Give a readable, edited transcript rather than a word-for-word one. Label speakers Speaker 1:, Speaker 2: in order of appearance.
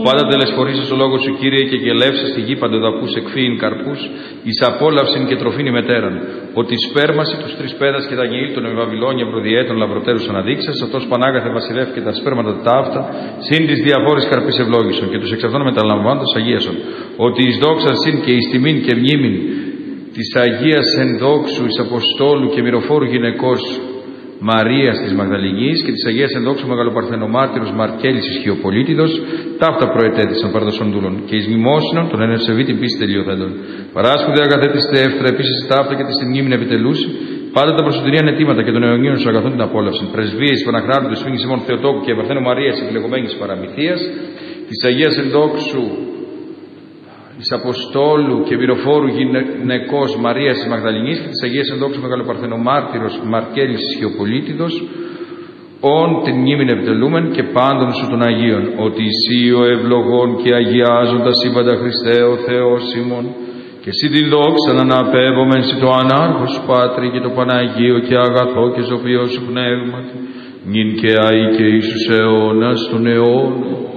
Speaker 1: πάντα τελεσφορήσεις ο λόγος σου, Κύριε, και γελεύσας στη γη παντοδαπούς εκφύειν καρπούς, εις απόλαυσιν και τροφήν ημετέραν. Ότι σπέρμαση τους τρεις πέδας και τα γεήλ των Βαβυλώνια προδιέτων λαβροτέρους αναδείξας, αυτός πανάγαθε βασιλεύ και τα σπέρματα τα αυτά, συν τις διαφόρες καρπής ευλόγησον, και τους εξ αυτών μεταλαμβάνοντας αγίασον. Ότι εις δόξαν συν και εις τιμήν και μνήμην της Αγίας ενδόξου εις Αποστόλου και μυροφόρου γυναικός Μαρίας της Μαγδαληνής και της Αγίας ενδόξου Μεγαλοπαρθενομάρτυρος Μαρκέλης Ισχυοπολίτιδος, ταύτα προετέθησαν παραδοσών δούλων, και εις μνημόσυνον των ενευσεβή την πίστη τελειοθέντων. Παράσχονται αγαθέτηστε εύθρα επίσης ταύτα και τη μνήμην επιτελούση, πάντα τα προσωτηρίαν αιτήματα και των αιωνίων σου αγαθών την απόλαυση. Πρεσβείες Παναχράντου του Σφίγγι Σιμών Θεοτόκου και Παρθένου Μαρίας επιλεγωμένης παραμυθίας, της Αγίας ενδόξου της Αποστόλου και μυροφόρου γυναικός Μαρίας της Μαγδαληνής και της Αγίας ενδόξου Μεγαλοπαρθενομάρτυρος Μαρκέλης Ισχυοπολίτιδος, όν την μνήμην επιτελούμεν και πάντων σου των Αγίων, ότι εσύ ο ευλογών και αγιάζοντας σύμπαντα Χριστέ ο Θεός ημών, και εσύ την δόξα να αναπέμπομεν σοι το ανάρχος Πάτρι και το Παναγίο και αγαθό και ζωπιό σου πνεύματι, νυν και αεί και Ιησούς αιώνας των αιώνων.